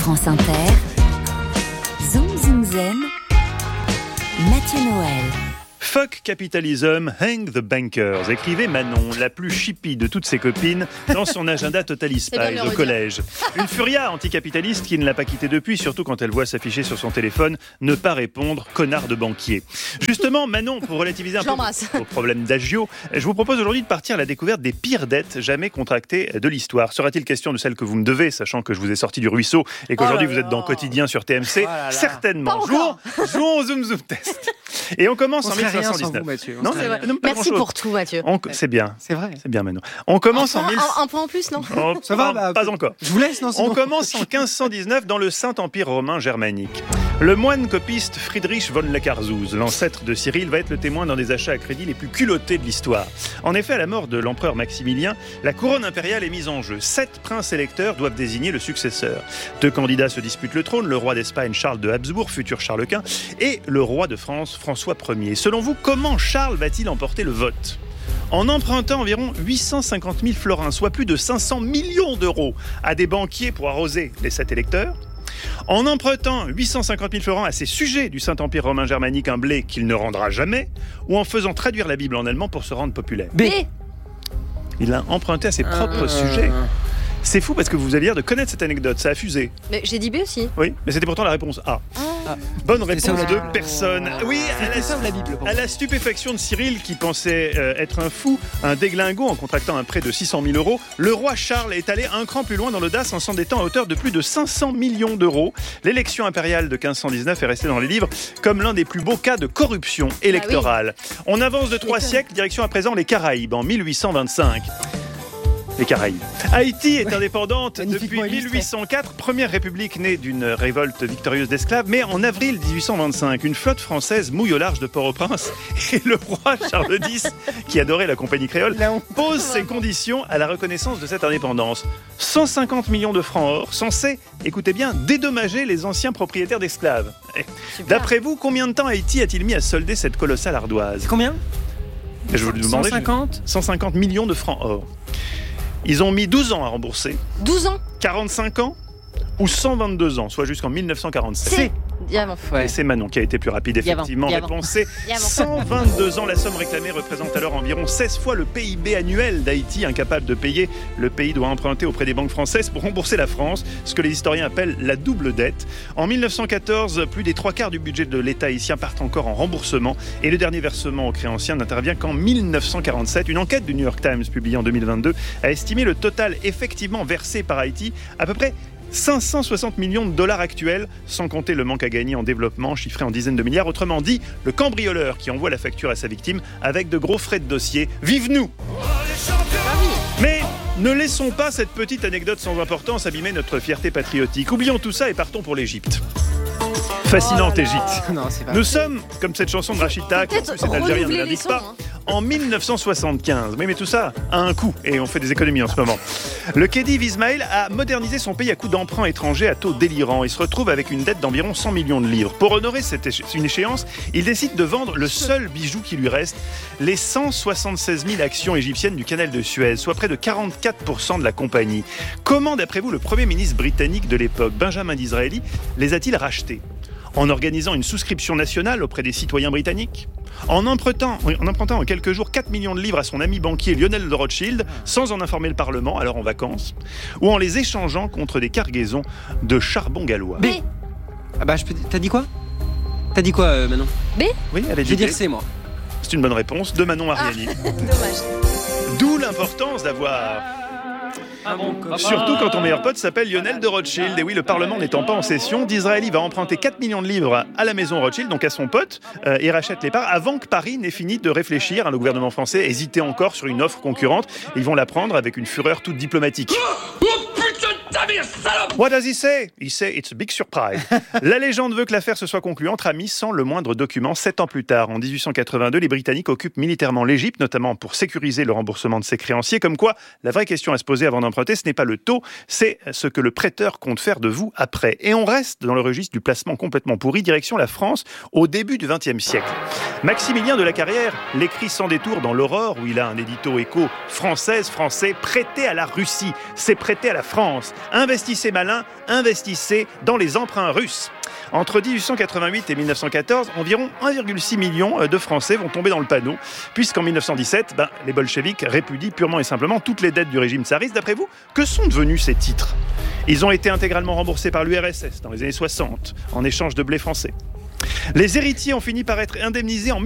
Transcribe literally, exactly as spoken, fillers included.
France Inter, Zoom Zoom Zen, Mathieu Noël. Fuck Capitalism, Hang the Bankers, écrivait Manon, la plus chippie de toutes ses copines, dans son agenda Totally Spies au collège. Une furia anticapitaliste qui ne l'a pas quittée depuis, surtout quand elle voit s'afficher sur son téléphone « Ne pas répondre, connard de banquier ». Justement, Manon, pour relativiser un peu vos problèmes d'agio, je vous propose aujourd'hui de partir à la découverte des pires dettes jamais contractées de l'histoire. Sera-t-il question de celle que vous me devez, sachant que je vous ai sorti du ruisseau et qu'aujourd'hui oh vous êtes dans Quotidien sur T M C? oh Certainement. Jouons, jouons au Zoom Zoom Test. Et on commence on en mille cinq cent dix-neuf. Vous, Mathieu. Non, c'est vrai. non, Merci pour tout, Mathieu. On... C'est bien. C'est vrai. C'est bien, Manon. On commence un en mille... un, un point en plus, non oh, Ça va, bah, pas encore. Je vous laisse, non On commence en quinze cent dix-neuf dans le Saint-Empire romain germanique. Le moine copiste Friedrich von Leckersuz, l'ancêtre de Cyril, va être le témoin d'un des achats à crédit les plus culottés de l'histoire. En effet, à la mort de l'empereur Maximilien, la couronne impériale est mise en jeu. Sept princes électeurs doivent désigner le successeur. Deux candidats se disputent le trône, le roi d'Espagne Charles de Habsbourg, futur Charles Quint, et le roi de France François Ier. Selon vous, comment Charles va-t-il emporter le vote ? En empruntant environ huit cent cinquante mille florins, soit plus de cinq cents millions d'euros, à des banquiers pour arroser les sept électeurs. En empruntant huit cent cinquante mille florins à ses sujets du Saint-Empire romain germanique, un blé qu'il ne rendra jamais, ou en faisant traduire la Bible en allemand pour se rendre populaire. B. Il a emprunté à ses propres euh... sujets. C'est fou parce que vous avez l'air de connaître cette anecdote, ça a fusé. Mais j'ai dit B aussi. Oui, mais c'était pourtant la réponse A. Ah. Bonne réponse de personne. Oui, à la, ça, la Bible, à la stupéfaction de Cyril qui pensait euh, être un fou, un déglingo en contractant un prêt de six cent mille euros, le roi Charles est allé un cran plus loin dans l'audace en s'endettant à hauteur de plus de cinq cents millions d'euros. L'élection impériale de quinze cent dix-neuf est restée dans les livres comme l'un des plus beaux cas de corruption électorale. Ah oui. On avance de trois siècles, direction à présent les Caraïbes en mille huit cent vingt-cinq. Les Caraïbes. Haïti est indépendante depuis mille huit cent quatre, première république née d'une révolte victorieuse d'esclaves, mais en avril dix-huit cent vingt-cinq, une flotte française mouille au large de Port-au-Prince et le roi Charles X, qui adorait la compagnie créole, pose ses conditions à la reconnaissance de cette indépendance. cent cinquante millions de francs or, censés, écoutez bien, dédommager les anciens propriétaires d'esclaves. D'après vous, combien de temps Haïti a-t-il mis à solder cette colossale ardoise ? Combien ? Je vous demandais, cent cinquante cent cinquante millions de francs or. Ils ont mis douze ans à rembourser. douze ans quarante-cinq ans ou cent vingt-deux ans, soit jusqu'en mille neuf cent quarante-sept. C'est Diamant. Ouais. Et c'est Manon qui a été plus rapide, effectivement. Diamant. Réponse C. cent vingt-deux ans. La somme réclamée représente alors environ seize fois le P I B annuel d'Haïti. Incapable de payer, le pays doit emprunter auprès des banques françaises pour rembourser la France, ce que les historiens appellent la double dette. En mille neuf cent quatorze, plus des trois quarts du budget de l'État haïtien partent encore en remboursement et le dernier versement aux créanciers n'intervient qu'en mille neuf cent quarante-sept. Une enquête du New York Times publiée en deux mille vingt-deux a estimé le total effectivement versé par Haïti à peu près cinq cent soixante millions de dollars actuels, sans compter le manque à gagner en développement, chiffré en dizaines de milliards. Autrement dit, le cambrioleur qui envoie la facture à sa victime avec de gros frais de dossier. Vive nous ! Mais ne laissons pas cette petite anecdote sans importance abîmer notre fierté patriotique. Oublions tout ça et partons pour l'Égypte. Fascinante oh Égypte. Non, c'est pas Nous sommes, comme cette chanson de Rachida, qui en plus est algérienne, ne l'indique pas, hein. en mille neuf cent soixante-quinze. Oui, mais tout ça a un coût et on fait des économies en ce moment. Le Khedive Ismaël a modernisé son pays à coups d'emprunts étrangers à taux délirants. Il se retrouve avec une dette d'environ cent millions de livres. Pour honorer cette éche- une échéance, il décide de vendre le seul bijou qui lui reste, les cent soixante-seize mille actions égyptiennes du canal de Suez, soit près de quarante-quatre pour cent de la compagnie. Comment, d'après vous, le Premier ministre britannique de l'époque, Benjamin Disraeli, les a-t-il rachetés ? En organisant une souscription nationale auprès des citoyens britanniques ? En empruntant, en empruntant en quelques jours quatre millions de livres à son ami banquier Lionel de Rothschild, sans en informer le Parlement, alors en vacances, ou en les échangeant contre des cargaisons de charbon gallois. B. Ah bah, je peux... T'as dit quoi ? T'as dit quoi, euh, Manon ? B. Oui, elle a dit Je vais dire B. C, moi. C'est une bonne réponse de Manon Ariani. Ah, dommage. D'où l'importance d'avoir... Surtout quand ton meilleur pote s'appelle Lionel de Rothschild. Et oui, le Parlement n'étant pas en session, Disraeli va emprunter quatre millions de livres à la maison Rothschild, donc à son pote, euh, et rachète les parts avant que Paris n'ait fini de réfléchir. Le gouvernement français hésitait encore sur une offre concurrente. Ils vont la prendre avec une fureur toute diplomatique. What does he say? He say it's a big surprise. La légende veut que l'affaire se soit conclue entre amis sans le moindre document. Sept ans plus tard, en dix-huit cent quatre-vingt-deux, les Britanniques occupent militairement l'Égypte, notamment pour sécuriser le remboursement de ses créanciers. Comme quoi, la vraie question à se poser avant d'emprunter, ce n'est pas le taux, c'est ce que le prêteur compte faire de vous après. Et on reste dans le registre du placement complètement pourri, direction la France, au début du vingtième siècle. Maximilien de la Carrière l'écrit sans détour dans l'Aurore, où il a un édito écho française, français, prêté à la Russie, c'est prêté à la France. Investi Investissez malin, investissez dans les emprunts russes. Entre dix-huit cent quatre-vingt-huit et mille neuf cent quatorze, environ un virgule six million de Français vont tomber dans le panneau, puisqu'en mille neuf cent dix-sept, ben, les bolcheviks répudient purement et simplement toutes les dettes du régime tsariste. D'après vous, que sont devenus ces titres ? Ils ont été intégralement remboursés par l'U R S S dans les années soixante, en échange de blé français. Les héritiers ont fini par être indemnisés en